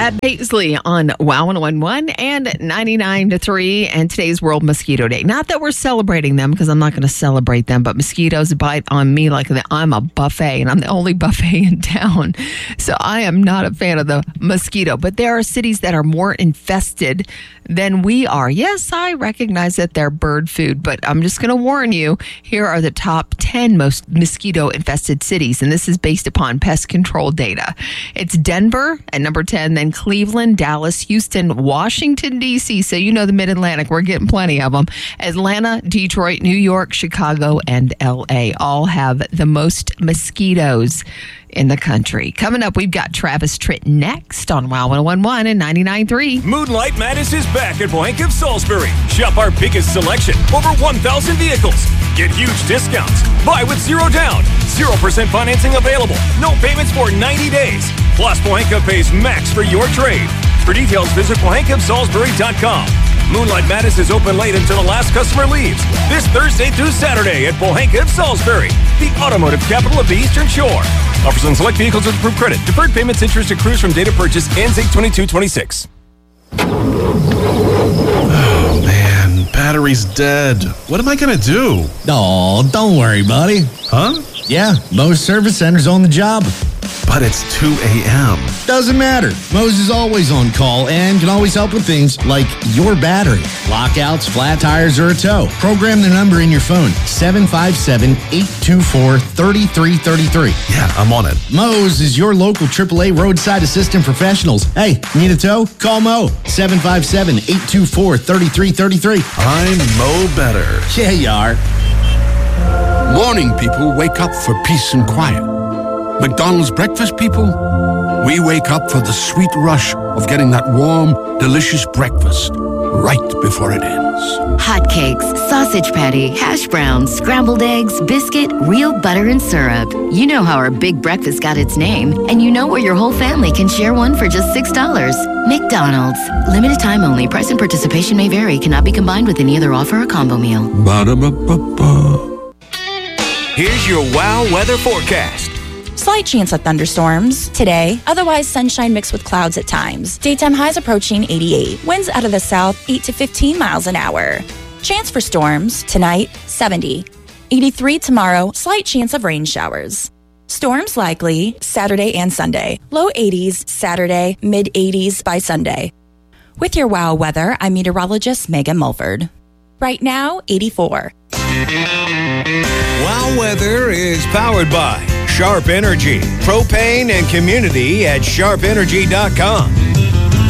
Brad Paisley on WOW 101 and 99.3, and today's World Mosquito Day. Not that we're celebrating them, because I'm not going to celebrate them, but mosquitoes bite on me like I'm a buffet, and I'm the only buffet in town. So I am not a fan of the mosquito, but there are cities that are more infested than we are. Yes, I recognize that they're bird food, but I'm just going to warn you, here are the top 10 most mosquito-infested cities, and this is based upon pest control data. It's Denver at number 10, then Cleveland, Dallas, Houston, Washington, D.C., so you know the Mid-Atlantic, we're getting plenty of them. Atlanta, Detroit, New York, Chicago, and L.A. all have the most mosquitoes in the country. Coming up, we've got Travis Tritt next on WOW 101 and 99.3. Moonlight Madness is back at Blank of Salisbury. Shop our biggest selection, over 1,000 vehicles. Get huge discounts. Buy with zero down. 0% financing available. No payments for 90 days. Plus, Blanca pays max for your trade. For details, visit blankofsalisbury.com. Moonlight Madness is open late until the last customer leaves. This Thursday through Saturday at Blanca of Salisbury, the automotive capital of the Eastern Shore. Offers on select vehicles with approved credit. Deferred payments interest accrues from date of purchase ends 8/22/26. Oh, man. Battery's dead. What am I going to do? Oh, don't worry, buddy. Huh? Yeah, Moe's Service Center's on the job. But it's 2 a.m. Doesn't matter. Moe's is always on call and can always help with things like your battery, lockouts, flat tires, or a tow. Program the number in your phone, 757-824-3333. Yeah, I'm on it. Moe's is your local AAA roadside assistant professionals. Hey, need a tow? Call Moe, 757-824-3333. I'm Mo Better. Yeah, you are. Morning people wake up for peace and quiet. McDonald's breakfast people, we wake up for the sweet rush of getting that warm, delicious breakfast right before it ends. Hotcakes, sausage patty, hash browns, scrambled eggs, biscuit, real butter and syrup. You know how our big breakfast got its name, and you know where your whole family can share one for just $6. McDonald's. Limited time only. Price and participation may vary. Cannot be combined with any other offer or combo meal. Ba-da-ba-ba-ba. Here's your WOW weather forecast. Slight chance of thunderstorms today, otherwise sunshine mixed with clouds at times. Daytime highs approaching 88. Winds out of the south 8 to 15 miles an hour. Chance for storms tonight 70. 83 tomorrow, slight chance of rain showers. Storms likely Saturday and Sunday. Low 80s Saturday, mid 80s by Sunday. With your WOW weather, I'm meteorologist Megan Mulford. Right now, 84. WOW weather is powered by Sharp Energy, propane and community at sharpenergy.com.